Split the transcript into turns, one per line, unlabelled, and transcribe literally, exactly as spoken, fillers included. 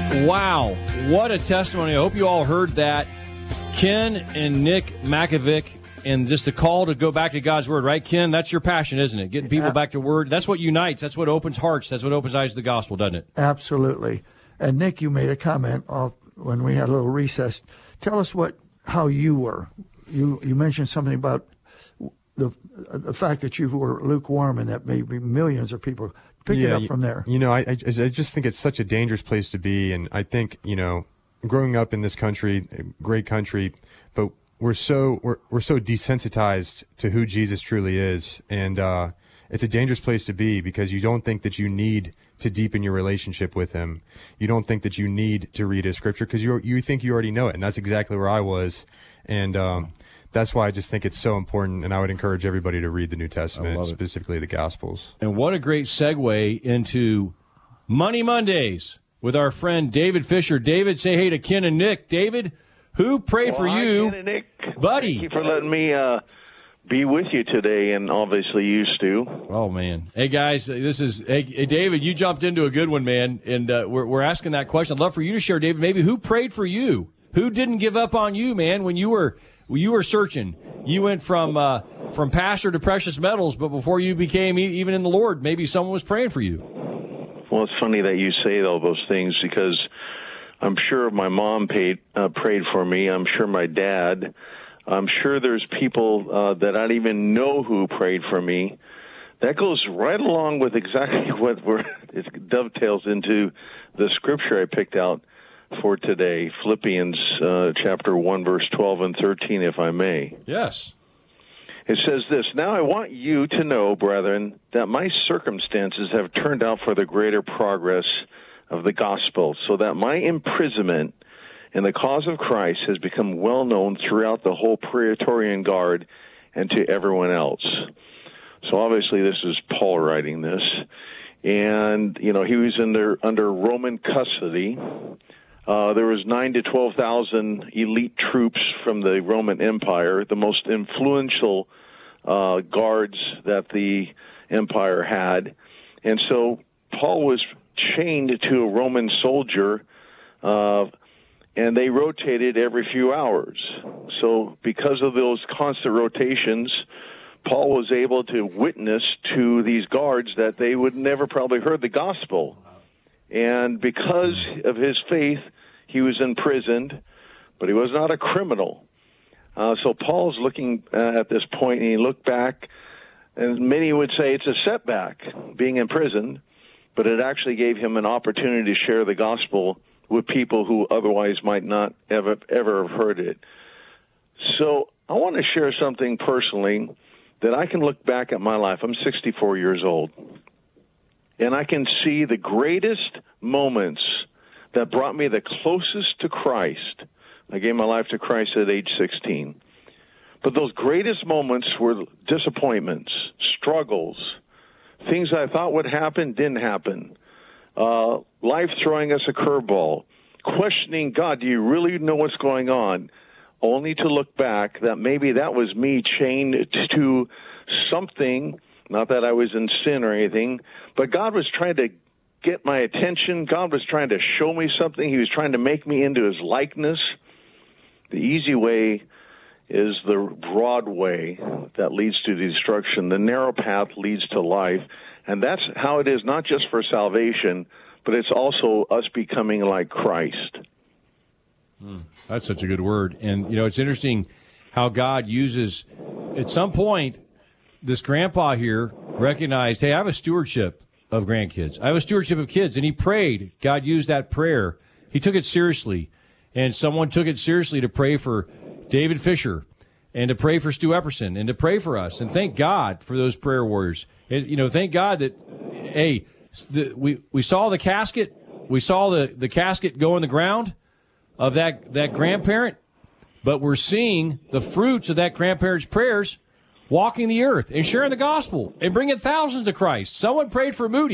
Wow, what a testimony. I hope you all heard that. Ken and Nick Makovic, and just a call to go back to God's Word, right, Ken? That's your passion, isn't it? Getting people back to Word. That's what unites. That's what opens hearts. That's what opens eyes to the gospel, doesn't it?
Absolutely. And, Nick, you made a comment uh, when we had a little recess. Tell us what how you were. You you mentioned something about the the fact that you were lukewarm and that maybe millions of people pick
yeah,
it up from there.
You know, I, I I just think it's such a dangerous place to be. And I think, you know, growing up in this country, great country, but we're so we're we're so desensitized to who Jesus truly is. And uh, it's a dangerous place to be because you don't think that you need to deepen your relationship with him. You don't think that you need to read his scripture because you you think you already know it. And that's exactly where I was. And um, that's why I just think it's so important. And I would encourage everybody to read the New Testament, specifically the Gospels.
And what a great segue into Money Mondays with our friend David Fisher. David, say hey to Ken and Nick. David, who prayed
well,
for you?
Ken and Nick,
buddy.
Thank you for letting me uh, be with you today, and obviously you, Stu.
Oh, man. Hey, guys, this is hey, hey David, you jumped into a good one, man, and uh, we're, we're asking that question. I'd love for you to share, David, maybe who prayed for you? Who didn't give up on you, man, when you were when you were searching? You went from uh, from pastor to precious metals, but before you became e- even in the Lord, maybe someone was praying for you.
Well, it's funny that you say all those things because I'm sure my mom paid, uh, prayed for me. I'm sure my dad. I'm sure there's people uh, that I don't even know who prayed for me. That goes right along with exactly what we're, it dovetails into the scripture I picked out for today, Philippians uh, chapter one, verse twelve and thirteen, if I may.
Yes.
It says this, "Now I want you to know, brethren, that my circumstances have turned out for the greater progress of the gospel, so that my imprisonment in the cause of Christ has become well known throughout the whole Praetorian Guard and to everyone else." So obviously this is Paul writing this. And, you know, he was under, under Roman custody. Uh, there was nine to twelve thousand elite troops from the Roman Empire, the most influential uh, guards that the empire had. And so Paul was chained to a Roman soldier, uh, and they rotated every few hours. So because of those constant rotations, Paul was able to witness to these guards that they would never probably heard the gospel. And because of his faith, he was imprisoned, but he was not a criminal. Uh, so Paul's looking uh, at this point, and he looked back, and many would say it's a setback, being imprisoned, but it actually gave him an opportunity to share the gospel with people who otherwise might not ever, ever have heard it. So I want to share something personally that I can look back at my life. I'm sixty-four years old, and I can see the greatest moments that brought me the closest to Christ. I gave my life to Christ at age sixteen. But those greatest moments were disappointments, struggles, things I thought would happen didn't happen. Uh, life throwing us a curveball, questioning, God, do you really know what's going on? Only to look back that maybe that was me chained to something, not that I was in sin or anything, but God was trying to get my attention. God was trying to show me something. He was trying to make me into his likeness. The easy way is the broad way that leads to destruction. The narrow path leads to life. And that's how it is, not just for salvation, but it's also us becoming like Christ.
Mm, that's such a good word. And, you know, it's interesting how God uses, at some point, this grandpa here recognized, hey, I have a stewardship of grandkids. I have a stewardship of kids. And he prayed. God used that prayer. He took it seriously. And someone took it seriously to pray for David Fisher and to pray for Stu Epperson and to pray for us. And thank God for those prayer warriors. And, you know, thank God that, hey, the, we, we saw the casket. We saw the, the casket go in the ground of that, that grandparent. But we're seeing the fruits of that grandparent's prayers walking the earth and sharing the gospel and bringing thousands to Christ. Someone prayed for Moody.